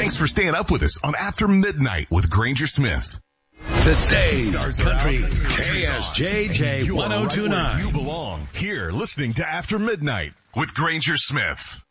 Thanks for staying up with us on After Midnight with Granger Smith. Today's Country KSJJ 1029. You belong here listening to After Midnight with Granger Smith.